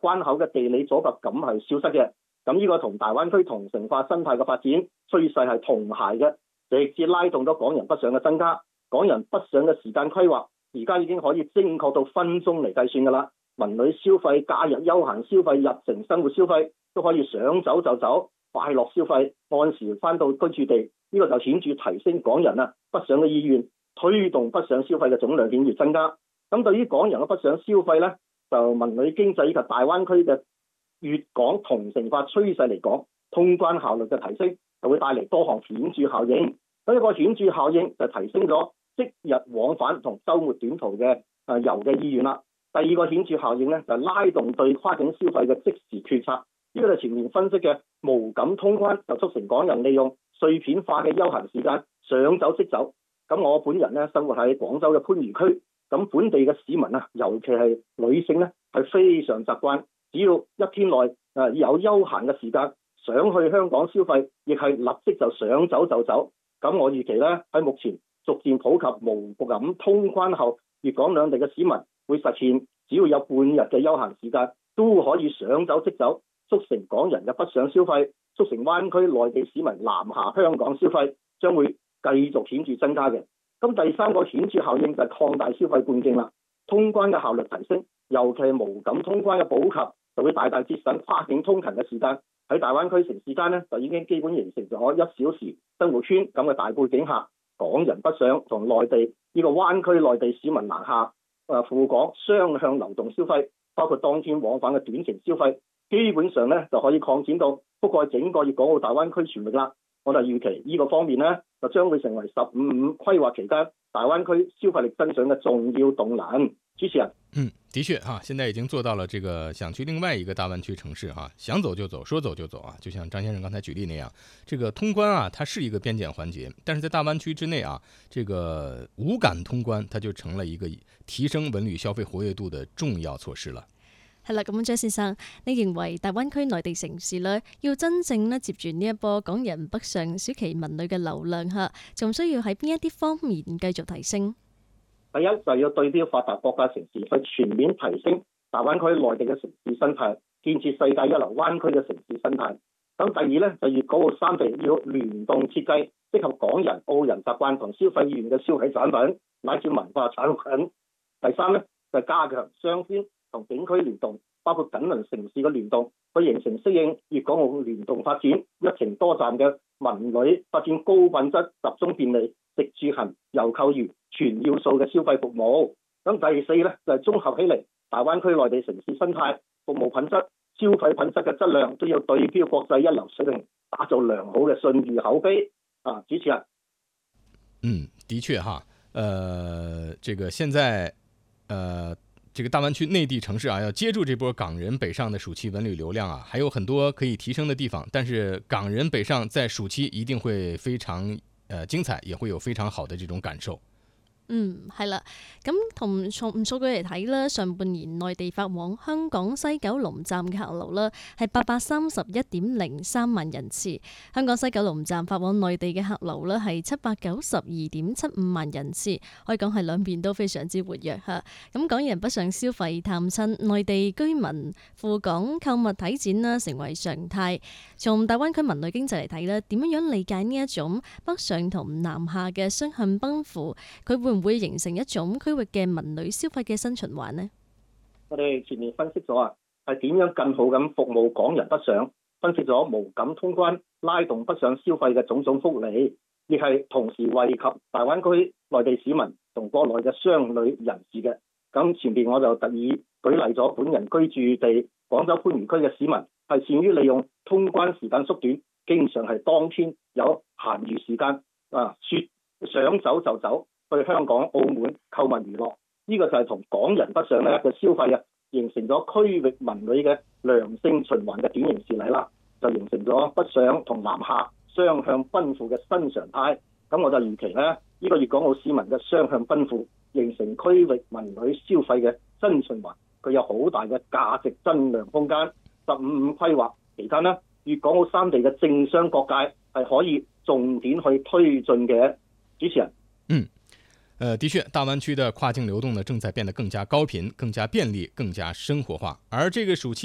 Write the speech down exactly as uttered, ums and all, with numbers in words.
關口嘅地理阻隔感係消失嘅。咁呢個同大灣區同城化生態嘅發展趨勢係同諧嘅，直接拉動咗港人北上嘅增加。港人北上嘅時間規劃而家已經可以精確到分鐘嚟計算㗎啦。文旅消費、假日休閒消費、日程生活消費都可以想走就走，快樂消費，按時翻到居住地。呢、這個就顯著提升港人啊北上嘅意願，推動北上消費嘅總量顯著增加。咁對於港人嘅北上消費呢，就文旅經濟以及大灣區嘅粵港同城化趨勢嚟講，通關效率嘅提升就會帶嚟多項顯著效應。咁一個顯著效應就提升咗即日往返同週末短途嘅誒遊嘅意願啦。第二個顯著效應咧就係拉動對跨境消費嘅即時決策。呢個就前面分析嘅無感通關就促成港人利用碎片化嘅休閒時間想走即走。咁我本人咧生活喺廣州嘅番禺區，咁本地嘅市民啊，尤其係女性咧係非常習慣，只要一天內誒有休閒嘅時間，想去香港消費，亦係立即就想走就走。咁我預期咧喺目前逐漸普及無感通關後，粵港兩地嘅市民會實現只要有半日嘅休閒時間都可以想走即走，促成港人嘅北上消費，促成灣區內地市民南下香港消費將會繼續顯著增加嘅。咁第三個顯著效應就係擴大消費半徑啦。通關嘅效率提升，尤其係無感通關嘅普及，就會大大節省跨境通勤嘅時間。喺大灣區城市間呢，就已經基本形成咗一小時生活圈咁嘅大背景下，港人北上同內地呢、這個灣區內地市民南下誒赴港雙向流動消費，包括當天往返嘅短程消費，基本上咧就可以擴展到覆蓋整個粵港澳大灣區全域啦。我哋預期呢個方面呢，就將會成為十五五規劃期間大灣區消費力增長嘅重要動能。主持人， 嗯，的確哈，現在已經做到了這個想去另外一個大灣區城市哈，想走就走，說走就走啊，就像張先生剛才舉例那樣，這個通關啊，它是一個邊檢環節，但是在大灣區之內啊，這個無感通關，它就成了一個提升文旅消費活躍度的重要措施了。 係啦，咁張先生，你認為大灣區內地城市咧，要真正咧接住呢一波港人北上暑期文旅嘅流量嚇，仲需要喺邊一啲方面繼續提升？ 第一就係要對標發達國家城市，去全面提升大灣區內地嘅城市生態，建設世界一流灣區嘅城市生態。咁第二咧就粵港澳三地要聯動設計適合港人、澳人習慣同消費意願嘅消費產品乃至文化產品。第三咧就係加強雙邊同景區聯動，包括緊鄰城市嘅聯動，去形成適應粵港澳聯動發展、一程多站嘅文旅發展高品質、集中便利、食住行遊購娛全要素嘅消費服務。咁第四咧就係綜合起嚟，大灣區內地城市生態、服務品質、消費品質嘅質量都要對標國際一流水平，打造良好嘅信譽口碑。啊，主持人， 嗯，的確哈，呃，這個現在，呃。這個大灣區內地城市啊，要接住這波港人北上的暑期文旅流量啊，還有很多可以提升的地方。但是港人北上在暑期一定會非常呃精彩，也會有非常好的這種感受。 嗯，係啦，咁同從數據嚟睇咧，上半年內地發往香港西九龍站嘅客流咧係八百三十一點零三萬人次，香港西九龍站發往內地嘅客流咧係七百九十二點七五萬人次，可以講係兩邊都非常之活躍嚇。咁港人北上消費探親，內地居民赴港購物體展啦，成為常態。從大灣區文旅經濟嚟睇咧，點樣樣理解呢一種北上同南下嘅雙向奔赴？佢會唔會形成一種區域嘅文旅消費嘅新循環呢？ 我哋前面分析咗啊，係點樣更好咁服務港人北上，分析咗無感通關拉動北上消費嘅種種福利，亦係同時惠及大灣區內地市民同國內嘅商旅人士嘅。咁前邊我就特意舉例咗本人居住地廣州番禺區嘅市民，係善於利用通關時間縮短，經常係當天有閒餘時間啊，說想走就走。去香港、澳門購物娛樂，呢、這個就係同港人北上咧嘅消費啊，形成咗區域文旅嘅良性循環嘅典型事例啦，就形成咗北上同南下雙向奔赴嘅新常態。咁我就預期咧，呢、這個粵港澳市民嘅雙向奔赴，形成區域文旅消費嘅新循環，佢有好大嘅價值增量空間。十五五規劃期間呢，粵港澳三地嘅政商各界係可以重點去推進嘅。主持人， 嗯。呃，的確，大灣區的跨境流動呢，正在變得更加高頻、更加便利、更加生活化。而這個暑期